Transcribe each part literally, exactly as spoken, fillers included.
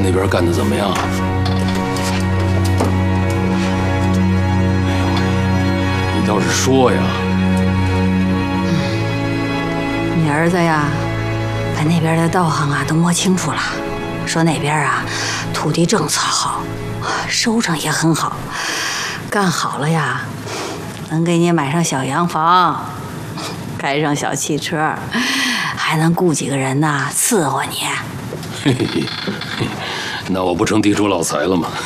那边干得怎么样啊？哎呦，你倒是说呀！ 你儿子呀，把那边的道行啊都摸清楚了，说那边啊土地政策好，收成也很好，干好了呀，能给你买上小洋房，开上小汽车，还能雇几个人呐伺候你。 嘿嘿嘿，那我不成地主老财了吗？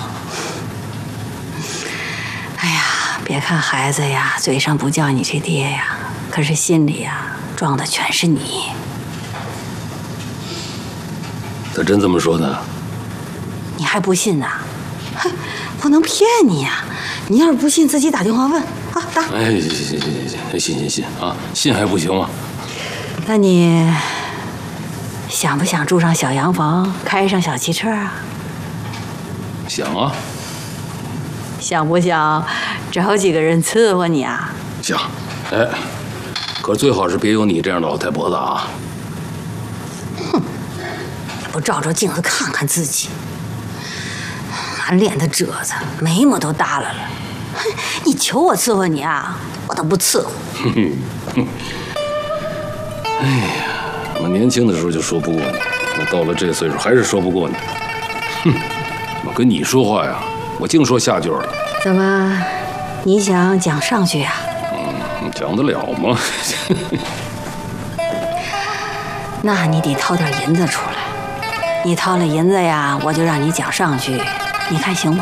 哎呀，别看孩子呀，嘴上不叫你这爹呀，可是心里呀装的全是你。 他真这么说的？ 你还不信呐？哼，不能骗你呀！你要是不信，自己打电话问啊，打。 哎，行行行行行，信信信啊，信还不行吗？ 那你想不想住上小洋房，开上小汽车啊？ 想啊。 想不想找几个人伺候你啊？ 想。哎，可最好是别有你这样的老太婆子啊！ 哼，也不照照镜子看看自己，满脸的褶子，眉毛都耷拉了。哼，你求我伺候你啊，我都不伺候。 哼哼。哎呀，我年轻的时候就说不过你，我到了这岁数还是说不过你。哼，我跟你说话呀，我净说下句了。 怎么，你想讲上句呀？ 嗯，讲得了吗？ 那你得掏点银子出来。你掏了银子呀，我就让你讲上句，你看行不？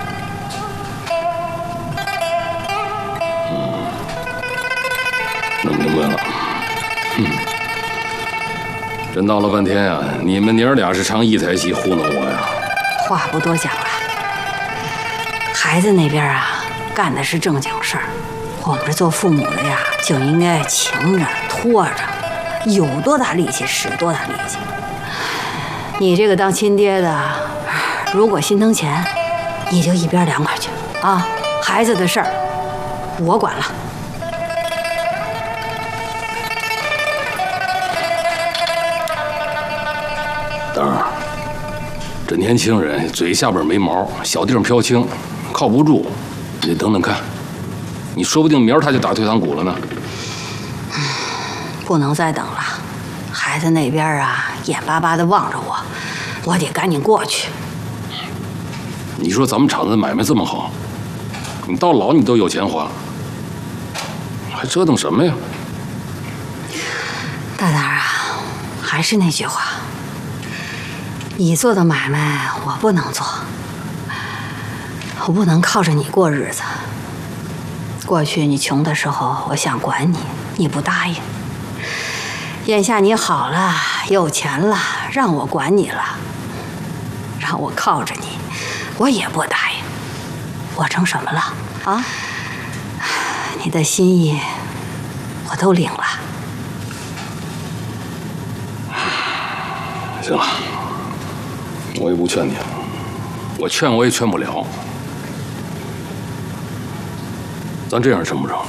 嗯，弄明白了。哼。这闹了半天呀，你们娘俩是唱一台戏糊弄我呀？ 话不多讲了，孩子那边啊干的是正经事儿，我们这做父母的呀就应该擎着拖着，有多大力气使多大力气。你这个当亲爹的，如果心疼钱，你就一边凉快去啊！孩子的事儿我管了。 当然，这年轻人嘴下边没毛，小地方飘青，靠不住。你得等等看，你说不定明儿他就打退堂鼓了呢。 不能再等了，孩子那边啊眼巴巴地望着我，我得赶紧过去。 你说咱们厂子买卖这么好，你到老你都有钱花，还折腾什么呀？ 大胆啊，还是那句话。你做的买卖我不能做，我不能靠着你过日子。过去你穷的时候，我想管你，你不答应。眼下你好了，有钱了，让我管你了，让我靠着你，我也不答应。我成什么了啊？你的心意我都领了。 行了。我也不劝你了，我劝我也劝不了。咱这样成不成？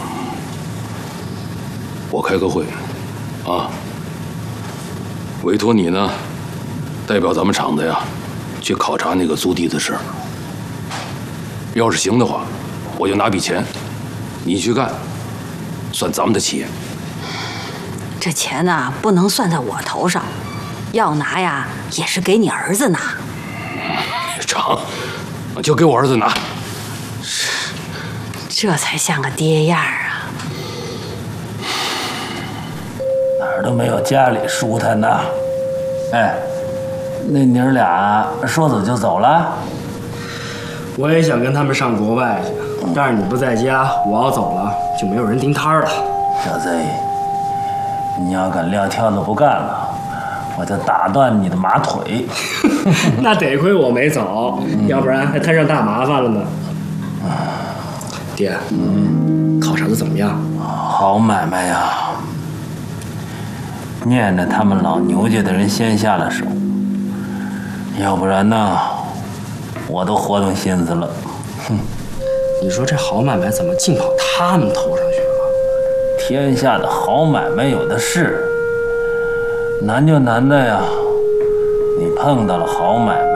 我开个会，啊，委托你呢，代表咱们厂子呀，去考察那个租地的事儿。要是行的话，我就拿笔钱，你去干，算咱们的企业。 这钱呢，不能算在我头上。要拿呀，也是给你儿子拿。 成，就给我儿子拿。 这才像个爹样啊！ 哪儿都没有家里舒坦呐。哎，那娘儿俩说走就走了？ 我也想跟他们上国外去，但是你不在家，我要走了就没有人盯摊了。 小子，你要敢撂挑子不干了，我就打断你的马腿。 那得亏我没走，嗯、要不然还摊上大麻烦了呢。爹，嗯，考察的怎么样？ 好买卖呀！念着他们老牛家的人先下了手，要不然呢，我都活动心思了。 哼，你说这好买卖怎么净跑他们头上去了？ 天下的好买卖有的是，难就难在呀，你碰到了好买卖。